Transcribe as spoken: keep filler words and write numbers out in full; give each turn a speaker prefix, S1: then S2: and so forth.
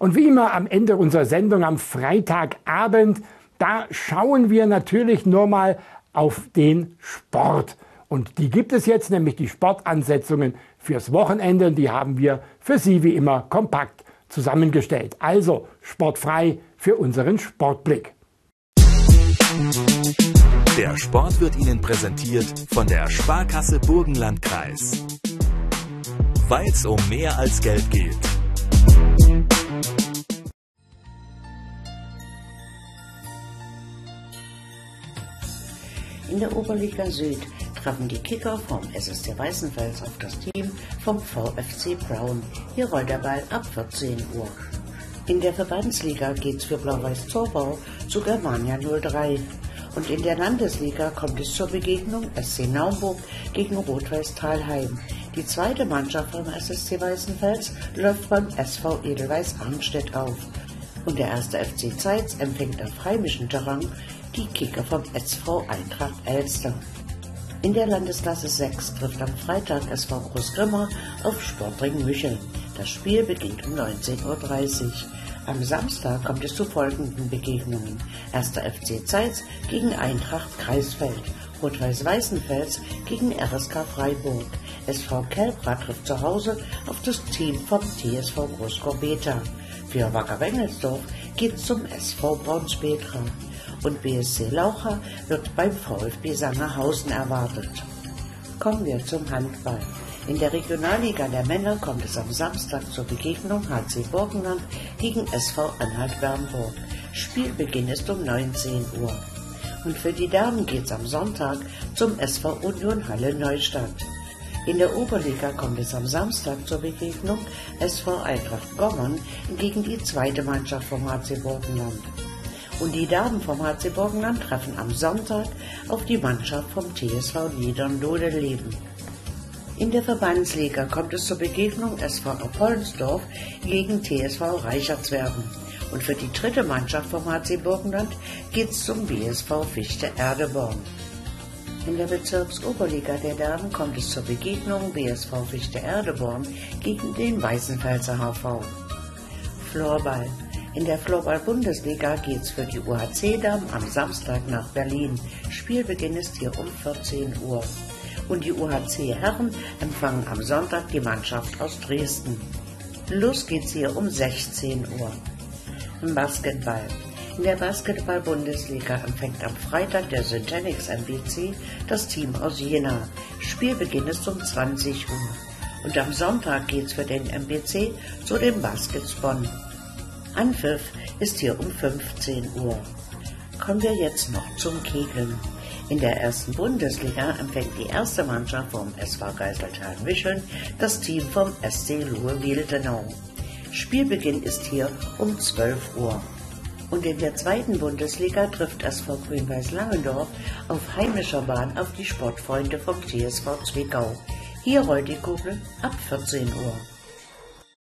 S1: Und wie immer am Ende unserer Sendung am Freitagabend, da schauen wir natürlich nur mal auf den Sport. Und die gibt es jetzt, nämlich die Sportansetzungen fürs Wochenende. Und die haben wir für Sie wie immer kompakt zusammengestellt. Also sportfrei für unseren Sportblick.
S2: Der Sport wird Ihnen präsentiert von der Sparkasse Burgenlandkreis. Weil es um mehr als Geld geht.
S3: In der Oberliga Süd treffen die Kicker vom S S C Weißenfels auf das Team vom V F C Braun. Hier rollt der Ball ab vierzehn Uhr. In der Verbandsliga geht's für Blau-Weiß Zorbau zu Germania null drei. Und in der Landesliga kommt es zur Begegnung S C Naumburg gegen Rot-Weiß Thalheim. Die zweite Mannschaft vom S S C Weißenfels läuft beim S V Edelweiß Arnstedt auf. Und der erste F C Zeitz empfängt auf heimischem Terrain die Kicker vom S V Eintracht Elster. In der Landesklasse sechs trifft am Freitag S V Großgrimma auf Sportring Mücheln. Das Spiel beginnt um neunzehn Uhr dreißig. Am Samstag kommt es zu folgenden Begegnungen. erster F C Zeitz gegen Eintracht Kreisfeld, Rot-Weiß Weißenfels gegen R S K Freiburg. S V Kelbra trifft zu Hause auf das Team vom T S V Großkorbeta. Für Wacker Wengelsdorf geht's zum S V Braunspetra. Und B S C Laucha wird beim VfB Sangerhausen erwartet. Kommen wir zum Handball. In der Regionalliga der Männer kommt es am Samstag zur Begegnung H C Burgenland gegen S V Anhalt-Bernburg. Spielbeginn ist um neunzehn Uhr. Und für die Damen geht's am Sonntag zum S V Union Halle Neustadt. In der Oberliga kommt es am Samstag zur Begegnung S V Eintracht Gommern gegen die zweite Mannschaft vom H C Burgenland. Und die Damen vom H C Burgenland treffen am Sonntag auf die Mannschaft vom T S V Niedernlodeleben. In der Verbandsliga kommt es zur Begegnung S V Apollensdorf gegen T S V Reichertswerden. Und für die dritte Mannschaft vom H C Burgenland geht's zum B S V Fichte Erdeborn. In der Bezirksoberliga der Damen kommt es zur Begegnung B S V Fichte Erdeborn gegen den Weißenfelser H V. Floorball. In der Floorball-Bundesliga geht's für die U H C-Damen am Samstag nach Berlin. Spielbeginn ist hier um vierzehn Uhr. Und die U H C-Herren empfangen am Sonntag die Mannschaft aus Dresden. Los geht's hier um sechzehn Uhr. Im Basketball. In der Basketball-Bundesliga empfängt am Freitag der Syntanix M B C das Team aus Jena. Spielbeginn ist um zwanzig Uhr. Und am Sonntag geht's für den M B C zu den Baskets Bonn. Anpfiff ist hier um fünfzehn Uhr. Kommen wir jetzt noch zum Kegeln. In der ersten Bundesliga empfängt die erste Mannschaft vom S V Geiseltheim-Wischeln das Team vom S C Luhe-Wildenau. Spielbeginn ist hier um zwölf Uhr. Und in der zweiten Bundesliga trifft S V Grün-Weiß Langendorf auf heimischer Bahn auf die Sportfreunde vom T S V Zwickau. Hier rollt die Kugel ab vierzehn Uhr.